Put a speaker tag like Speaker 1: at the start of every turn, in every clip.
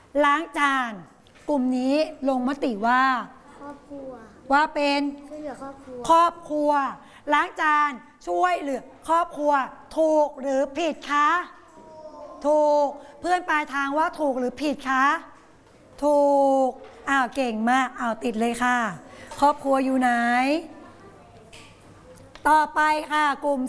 Speaker 1: ล้างจานกลุ่มนี้ลงมติว่า
Speaker 2: ครอบครัว
Speaker 1: ว่าเป็น
Speaker 2: ช่วยเหลือครอบครัว
Speaker 1: ล้างจานช่วยเหลือครอบครัวถูกหรือผิดคะถูกเพื่อนปลายทางว่าถูกหรือผิดคะถูกเก่งมากติดเลยค่ะครอบครัวอยู่ไหนต่อไปค่ะกลุ่ม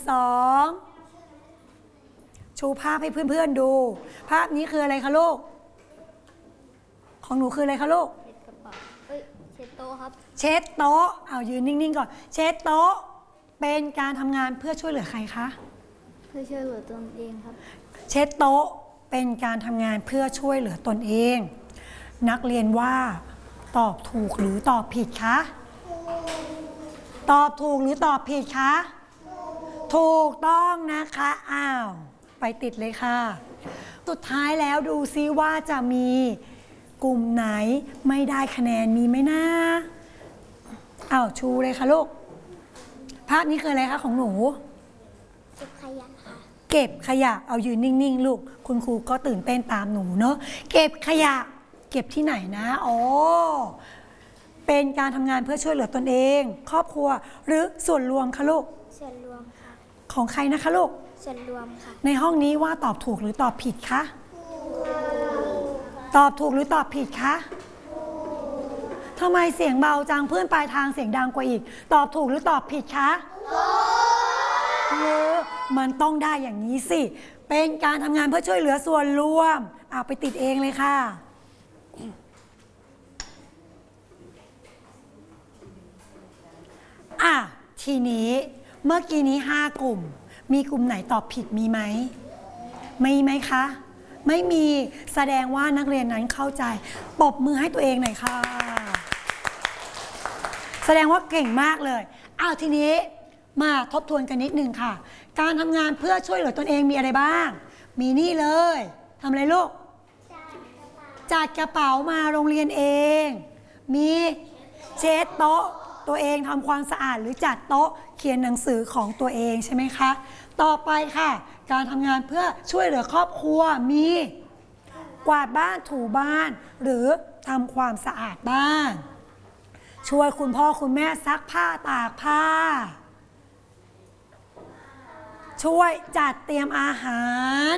Speaker 1: 2ชูภาพให้เพื่อนๆดูภาพนี้คืออะไรคะลูกของหนูคืออะไรคะลูก
Speaker 2: เช็ดกระเป๋าเช็ดโต๊ะครับ
Speaker 1: เช็ดโต๊ะยืนนิ่งๆก่อนเช็ดโต๊ะเป็นการทำงานเพื่อช่วยเหลือใครคะ
Speaker 2: เพื่อช่วยเหลือตนเองครับ
Speaker 1: เช็ดโต๊ะเป็นการทำงานเพื่อช่วยเหลือตนเองนักเรียนว่าตอบถูกหรือตอบผิดคะตอบถูกหรือตอบผิดคะถูกต้องนะคะไปติดเลยค่ะสุดท้ายแล้วดูซิว่าจะมีกลุ่มไหนไม่ได้คะแนนมีไหมนะชูเลยค่ะลูกภาพนี้คืออะไรคะของหนู
Speaker 2: เก็บขยะค่ะ
Speaker 1: เก็บขยะยืนนิ่งๆลูกคุณครูก็ตื่นเต้นตามหนูเนาะเก็บขยะเก็บที่ไหนนะเป็นการทำงานเพื่อช่วยเหลือตนเองครอบครัวหรือส่วนรวมคะลูก
Speaker 2: ส่วนรวมค่ะ
Speaker 1: ของใครนะคะลูก
Speaker 2: ส่วนรวมค่ะ
Speaker 1: ในห้องนี้ว่าตอบถูกหรือตอบผิดคะตอบถูกหรือตอบผิดคะทำไมเสียงเบาจังเพื่อนปลายทางเสียงดังกว่าอีกตอบถูกหรือตอบผิดคะมันต้องได้อย่างนี้สิเป็นการทำงานเพื่อช่วยเหลือส่วนรวมไปติดเองเลยค่ะทีนี้เมื่อกี้นี้5กลุ่มมีกลุ่มไหนตอบผิดมีไหมไม่ไหมคะไม่มีแสดงว่านักเรียนนั้นเข้าใจปรบมือให้ตัวเองหน่อยค่ะแสดงว่าเก่งมากเลยทีนี้มาทบทวนกันนิดนึงค่ะการทำงานเพื่อช่วยเหลือตนเองมีอะไรบ้างมีนี่เลยทำอะไรลูกจัดกระเป๋ามาโรงเรียนเองมีเช็ดโต๊ะตัวเองทำความสะอาดหรือจัดโต๊ะเขียนหนังสือของตัวเองใช่ไหมคะต่อไปค่ะการทำงานเพื่อช่วยเหลือครอบครัวมีกวาดบ้านถูบ้านหรือทำความสะอาดบ้านช่วยคุณพ่อคุณแม่ซักผ้าตากผ้าช่วยจัดเตรียมอาหาร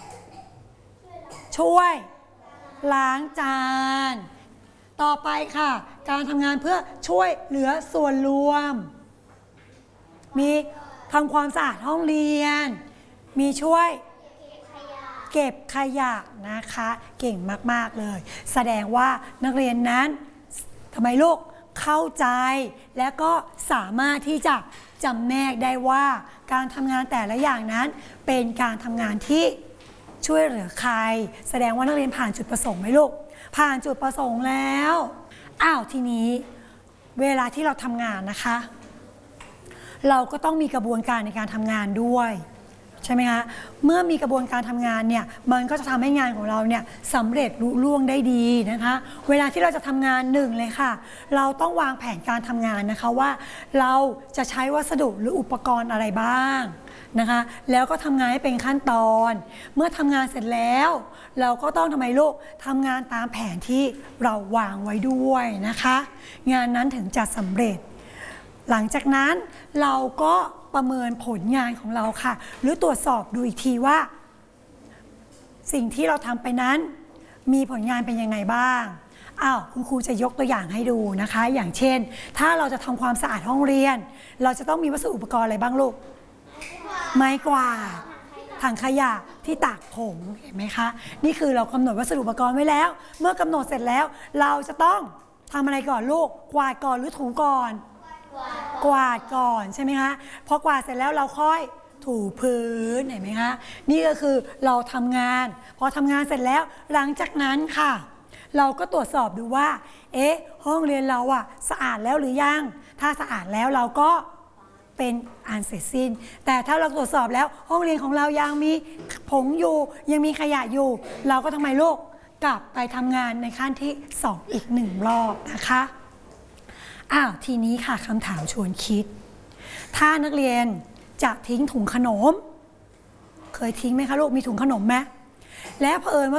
Speaker 1: ช่วยล้างจานต่อไปค่ะการทำงานเพื่อช่วยเหลือส่วนรวมมีทำความสะอาดห้องเรียนมีช่วยเก็บขยะนะคะเก่งมากๆเลยแสดงว่านักเรียนนั้นทำไมลูกเข้าใจและก็สามารถที่จะจำแนกได้ว่าการทำงานแต่ละอย่างนั้นเป็นการทำงานที่ช่วยเหลือใครแสดงว่านักเรียนผ่านจุดประสงค์ไหมลูกผ่านจุดประสงค์แล้วทีนี้เวลาที่เราทำงานนะคะเราก็ต้องมีกระบวนการในการทำงานด้วยใช่ไหมคะเมื่อมีกระบวนการทำงานเนี่ยมันก็จะทำให้งานของเราเนี่ยสำเร็จลุล่วงได้ดีนะคะเวลาที่เราจะทำงานเลยค่ะเราต้องวางแผนการทำงานนะคะว่าเราจะใช้วัสดุหรืออุปกรณ์อะไรบ้างนะคะแล้วก็ทำงานให้เป็นขั้นตอนเมื่อทำงานเสร็จแล้วเราก็ต้องทำไมลูกทำงานตามแผนที่เราวางไว้ด้วยนะคะงานนั้นถึงจะสำเร็จหลังจากนั้นเราก็ประเมินผลงานของเราค่ะหรือตรวจสอบดูอีกทีว่าสิ่งที่เราทำไปนั้นมีผลงานเป็นยังไงบ้างคุณครูจะยกตัวอย่างให้ดูนะคะอย่างเช่นถ้าเราจะทำความสะอาดห้องเรียนเราจะต้องมีวัสดุอุปกรณ์อะไรบ้างลูกไม้กวาดถังขยะที่ตากผงเห็นไหมคะนี่คือเรากำหนดวัสดุอุปกรณ์ไว้แล้วเมื่อกำหนดเสร็จแล้วเราจะต้องทำอะไรก่อนลูกกวาดก่อนหรือถูก่อนกวาดก่อนใช่ไหมคะพอกวาดเสร็จแล้วเราค่อยถูพื้นเห็นไหมคะนี่ก็คือเราทำงานพอทำงานเสร็จแล้วหลังจากนั้นค่ะเราก็ตรวจสอบดูว่าห้องเรียนเราสะอาดแล้วหรือยังถ้าสะอาดแล้วเราก็เป็นอันเสร็จสิ้นแต่ถ้าเราตรวจสอบแล้วห้องเรียนของเรายังมีผงอยู่ยังมีขยะอยู่เราก็ทำไมลูกกลับไปทำงานในขั้นที่2อีก1รอบนะคะทีนี้ค่ะคำถามชวนคิดถ้านักเรียนจะทิ้งถุงขนมเคยทิ้งไหมคะลูกมีถุงขนมไหมแล้วเผอิญว่า